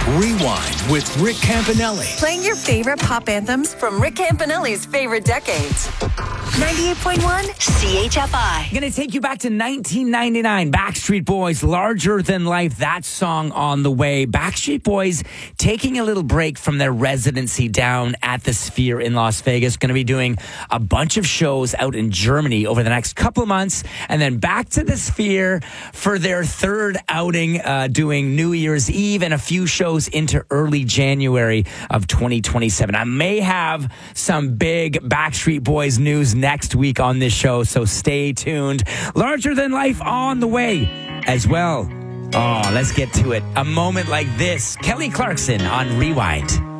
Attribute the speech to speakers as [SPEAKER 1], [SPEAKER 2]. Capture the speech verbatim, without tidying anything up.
[SPEAKER 1] Rewind with Rick Campanelli.
[SPEAKER 2] Playing your favorite pop anthems from Rick Campanelli's favorite decades. ninety-eight point one C H F I.
[SPEAKER 3] Going to take you back to nineteen ninety-nine. Backstreet Boys, Larger Than Life. That song on the way. Backstreet Boys taking a little break from their residency down at the Sphere in Las Vegas. Going to be doing a bunch of shows out in Germany over the next couple of months. And then back to the Sphere for their third outing, uh, doing New Year's Eve and a few shows into early January of twenty twenty-seven. I may have some big Backstreet Boys news next week on this show, so stay tuned. Larger Than Life on the way as well. Oh, let's get to it. A moment like this. Kelly Clarkson on Rewind.